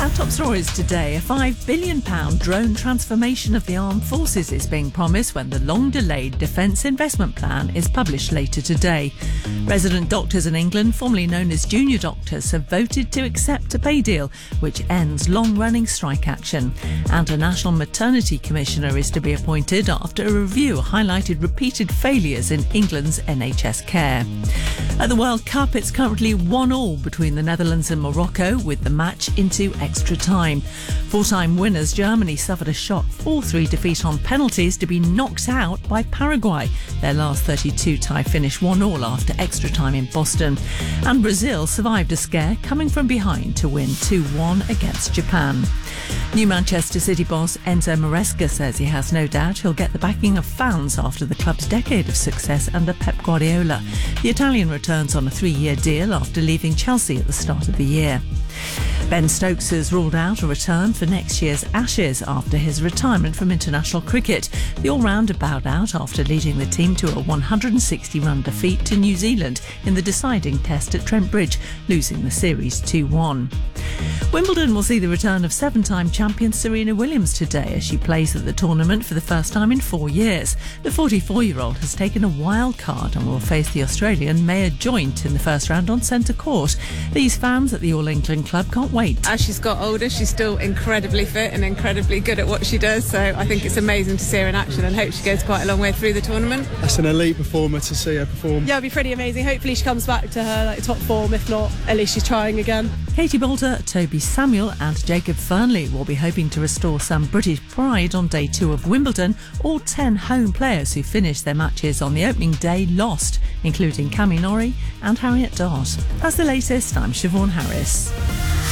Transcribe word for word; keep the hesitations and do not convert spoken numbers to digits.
Our top stories today. A five billion pounds drone transformation of the armed forces is being promised when the long-delayed Defence Investment Plan is published later today. Resident doctors in England, formerly known as junior doctors, have voted to accept a pay deal which ends long-running strike action. And a National Maternity Commissioner is to be appointed after a review highlighted repeated failures in England's N H S care. At the World Cup, it's currently one all between the Netherlands and Morocco, with the match into extra time. Four-time winners Germany suffered a shock four three defeat on penalties to be knocked out by Paraguay. Their last thirty-two tie finish one all after extra time in Boston. And Brazil survived a scare, coming from behind to win two one against Japan. New Manchester City boss Enzo Maresca says he has no doubt he'll get the backing of fans after the club's decade of success under Pep Guardiola. The Italian returns on a three-year deal after leaving Chelsea at the start of the year. Ben Stokes has ruled out a return for next year's Ashes after his retirement from international cricket. The all-rounder bowed out after leading the team to a one hundred sixty run defeat to New Zealand in the deciding test at Trent Bridge, losing the series two one. Wimbledon will see the return of seven-time champion Serena Williams today as she plays at the tournament for the first time in four years. The forty-four-year-old has taken a wild card and will face the Australian Maya Joint in the first round on centre court. These fans at the All England club can't wait. As she's got older, she's still incredibly fit and incredibly good at what she does, so I think it's amazing to see her in action and hope she goes quite a long way through the tournament. That's an elite performer to see her perform. Yeah, it'll be pretty amazing. Hopefully she comes back to her like top form. If not, at least she's trying again. Katie Boulter, Toby Samuel and Jacob Fernley will be hoping to restore some British pride on day two of Wimbledon. All ten home players who finished their matches on the opening day lost, including Cami Norrie and Harriet Dart. That's the latest. I'm Siobhan Harris.